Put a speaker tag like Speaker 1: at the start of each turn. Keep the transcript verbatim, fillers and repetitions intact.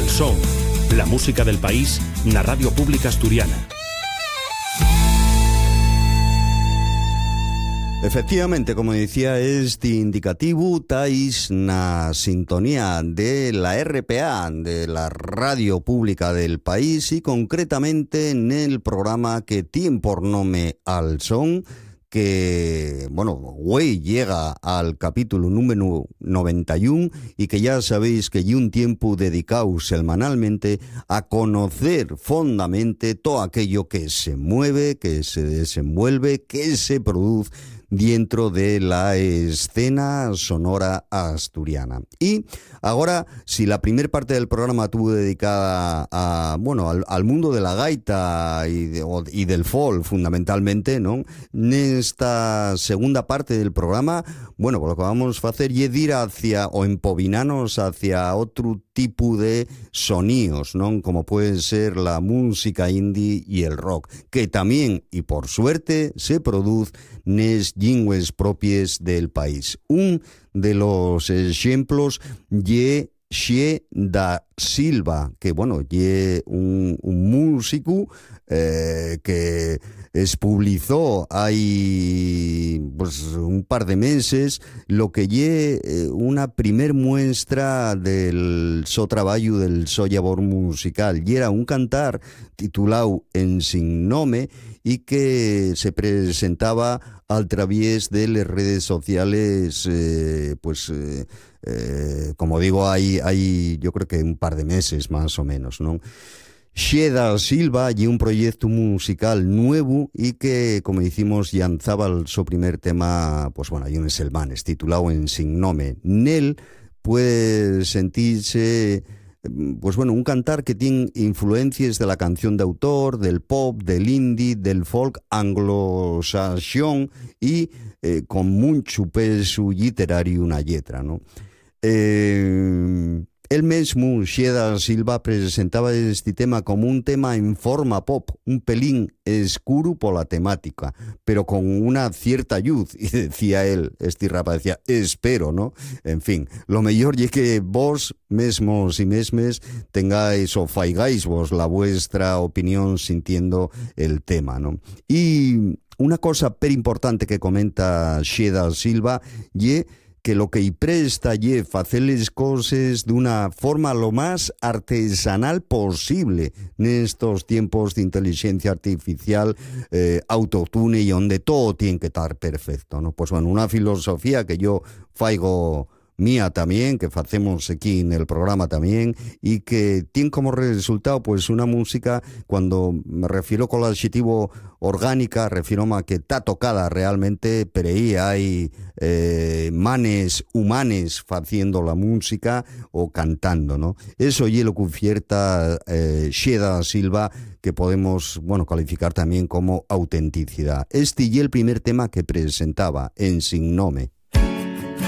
Speaker 1: Son, la música del país na Radio Pública Asturiana.
Speaker 2: Efectivamente, como decía, este indicativo tais na sintonía de la R P A, de la Radio Pública del País, y concretamente en el programa que tiene por nombre Al Son, que, bueno, hoy llega al capítulo número noventa y uno y que ya sabéis que hay un tiempo dedicado semanalmente a conocer fondamente todo aquello que se mueve, que se desenvuelve, que se produce dentro de la escena sonora asturiana. Y ahora, si la primera parte del programa tuvo dedicada a, bueno, al, al mundo de la gaita y, de, y del folk, fundamentalmente, ¿no? En esta segunda parte del programa, bueno, pues lo que vamos a hacer es ir hacia, o empobinarnos hacia otro tipo de sonidos, ¿no? Como puede ser la música indie y el rock, que también, y por suerte, se produce nes lingües propias del país. Un de los ejemplos ye Xe da Silva, que bueno, ye un, un músico eh, que expublicó hay pues un par de meses lo que ye eh, una primer muestra del so traballo del so labor musical, y era un cantar titulado En Sin Nome, y que se presentaba a través de las redes sociales, eh, pues eh, eh, como digo, hay, hay yo creo que un par de meses más o menos, ¿no? Xe da Silva y un proyecto musical nuevo y que, como decimos, lanzaba su primer tema, pues bueno, hay un selmanes, titulado En Sin Nome. Nel puede sentirse, pues bueno, un cantar que tiene influencias de la canción de autor, del pop, del indie, del folk anglosaxón y eh, con mucho peso literario una letra, ¿no? Eh... El mesmo, Xe da Silva, presentaba este tema como un tema en forma pop, un pelín escuro por la temática, pero con una cierta luz, y decía él, este rapaz decía, espero, ¿no? En fin, lo mejor es que vos, mesmos y mesmes, tengáis o faigáis vos la vuestra opinión sintiendo el tema, ¿no? Y una cosa per importante que comenta Xe da Silva, y que lo que y presta y hacer las cosas de una forma lo más artesanal posible en estos tiempos de inteligencia artificial, eh, autotune, y donde todo tiene que estar perfecto, ¿no? Pues bueno, una filosofía que yo faigo mía también, que hacemos aquí en el programa también, y que tiene como resultado pues una música, cuando me refiero con el adjetivo orgánica, refiero a que está tocada realmente, pero ahí hay eh, manes humanes haciendo la música o cantando, ¿no? Eso es lo que oferta eh, Xe da Silva, que podemos, bueno, calificar también como autenticidad. Este y el primer tema que presentaba, En Sin Nome.